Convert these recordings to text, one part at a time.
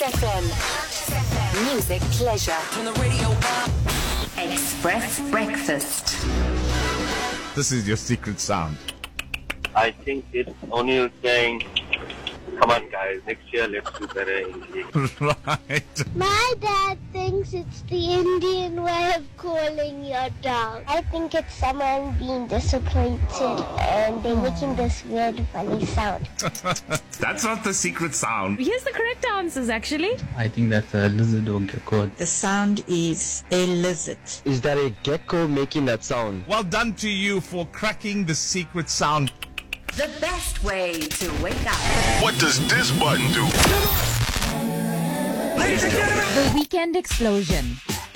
FM. Music pleasure. Turn the radio up. Express Breakfast. This is your secret sound. I think it's O'Neal saying, come on guys, next year let's do better in league. Right. My dad thinks it's the Indian way of calling your dog. I think it's someone being disappointed and they're making this weird funny sound. That's not the secret sound. Here's the correct answers, actually. I think that's a lizard or gecko. The sound is a lizard. Is that a gecko making that sound? Well done to you for cracking the secret sound. The best way to wake up. What does this button do? Ladies and gentlemen, the weekend explosion.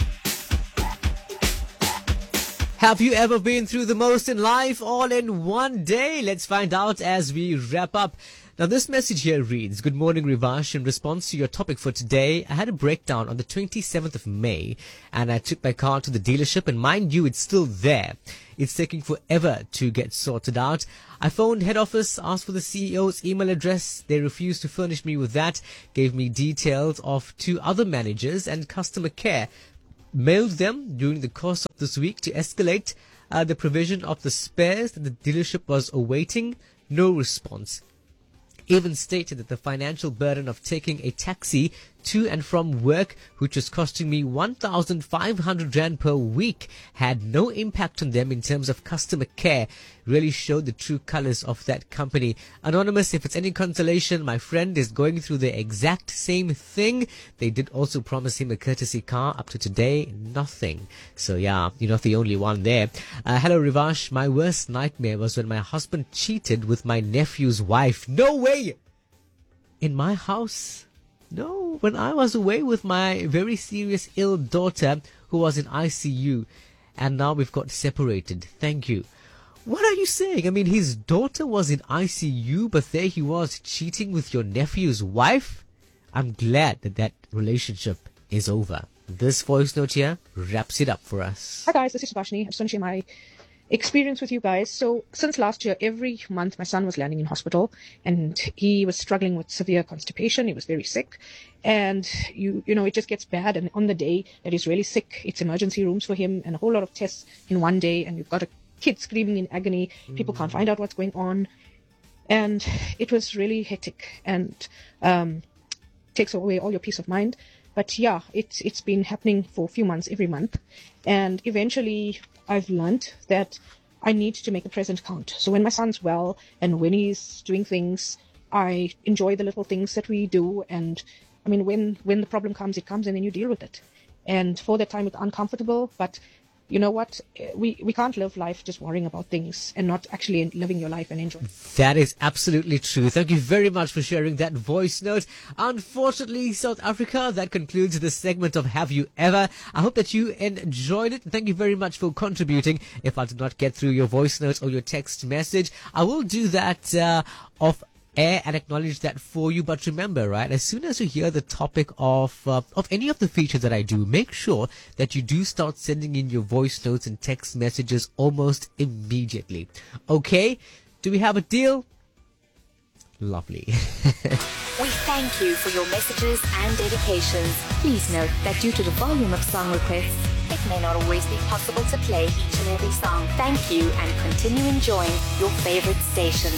Have you ever been through the most in life all in one day? Let's find out as we wrap up. Now, this message here reads, Good morning, Rivash. In response to your topic for today, I had a breakdown on the 27th of May, and I took my car to the dealership, and mind you, it's still there. It's taking forever to get sorted out. I phoned head office, asked for the CEO's email address. They refused to furnish me with that, gave me details of 2 other managers and customer care. Mailed them during the course of this week to escalate the provision of the spares that the dealership was awaiting. No response. Even stated that the financial burden of taking a taxi to and from work, which was costing me 1,500 Rand per week, had no impact on them in terms of customer care. Really showed the true colors of that company. Anonymous, if it's any consolation, my friend is going through the exact same thing. They did also promise him a courtesy car. Up to today, nothing. So yeah, you're not the only one there. Hello, Rivash. My worst nightmare was when my husband cheated with my nephew's wife. No way! In my house? No, when I was away with my very serious ill daughter who was in ICU, and now we've got separated. Thank you. What are you saying? I mean, his daughter was in ICU, but there he was cheating with your nephew's wife? I'm glad that that relationship is over. This voice note here wraps it up for us. Hi guys, this is Subhashini. I just want to share my experience with you guys. So since last year, every month my son was landing in hospital and he was struggling with severe constipation. He was very sick, and you know it just gets bad. And on the day that he's really sick, it's emergency rooms for him and a whole lot of tests in one day, and you've got a kid screaming in agony. People can't find out what's going on, and it was really hectic and takes away all your peace of mind. But yeah, it's been happening for a few months, every month, and eventually I've learned that I need to make the present count. So when my son's well and when he's doing things, I enjoy the little things that we do. And I mean, when the problem comes, it comes, and then you deal with it. And for that time, it's uncomfortable, but you know what? We can't live life just worrying about things and not actually living your life and enjoying. That is absolutely true. Thank you very much for sharing that voice note. Unfortunately, South Africa, that concludes this segment of Have You Ever? I hope that you enjoyed it. Thank you very much for contributing. If I did not get through your voice note or your text message, I will do that off air and acknowledge that for you. But remember, right, as soon as you hear the topic of any of the features that I do, make sure that you do start sending in your voice notes and text messages almost immediately. Okay? Do we have a deal? Lovely. We thank you for your messages and dedications. Please note that due to the volume of song requests, it may not always be possible to play each and every song. Thank you, and continue enjoying your favorite station.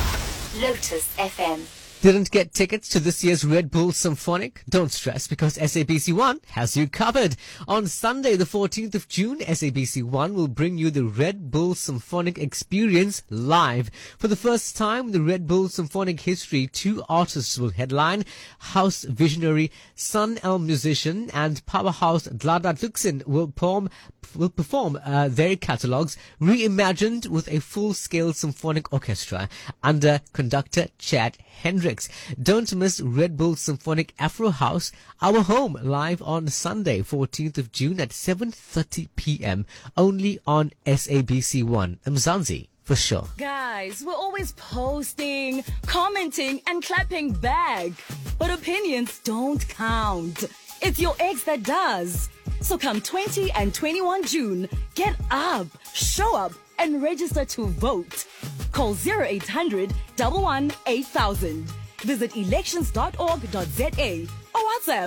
Lotus FM. Didn't get tickets to this year's Red Bull Symphonic? Don't stress, because SABC One has you covered. On Sunday, the 14th of June, SABC One will bring you the Red Bull Symphonic experience live. For the first time in the Red Bull Symphonic history, 2 artists will headline. House visionary Sun El musician and powerhouse Dlada Duxin will perform their catalogues reimagined with a full-scale symphonic orchestra under conductor Chad Hendricks. Don't miss Red Bull Symphonic Afro House, Our Home, live on Sunday, 14th of June at 7:30 p.m. only on SABC One. Mzansi, for sure. Guys, we're always posting, commenting, and clapping back. But opinions don't count. It's your ex that does. So come 20 and 21 June, get up, show up, and register to vote. Call 0800 118 8000. Visit elections.org.za or WhatsApp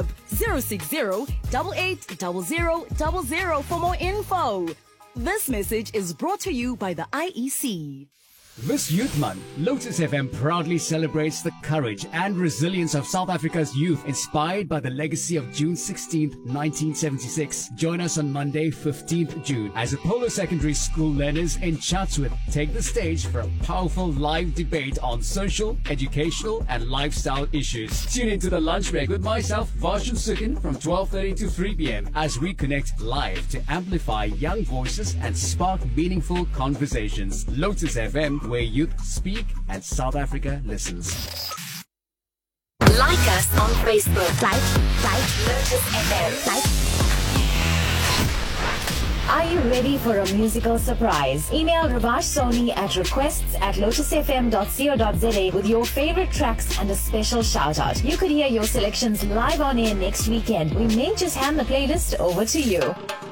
060-880000 for more info. This message is brought to you by the IEC. This Youth Month, Lotus FM proudly celebrates the courage and resilience of South Africa's youth, inspired by the legacy of June 16th, 1976. Join us on Monday, 15th June, as Apollo Secondary School learners in Chatsworth take the stage for a powerful live debate on social, educational, and lifestyle issues. Tune into the lunch break with myself, Varshan Sukin, from 12:30 to 3 p.m. as we connect live to amplify young voices and spark meaningful conversations. Lotus FM, where youth speak and South Africa listens. Like us on Facebook. Like Lotus FM. Are you ready for a musical surprise? Email Ravash Soni at requests@lotusfm.co.za with your favorite tracks and a special shout out. You could hear your selections live on air next weekend. We may just hand the playlist over to you.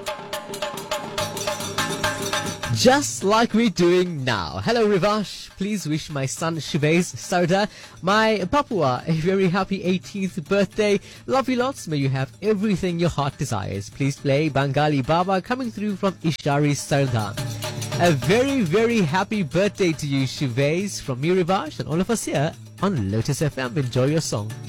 Just like we're doing now. Hello, Rivash. Please wish my son Shivez Sarda, my Papua, a very happy 18th birthday. Love you lots. May you have everything your heart desires. Please play Bangali Baba coming through from Ishari Sarda. A very, very happy birthday to you, Shivez, from me, Rivash, and all of us here on Lotus FM. Enjoy your song.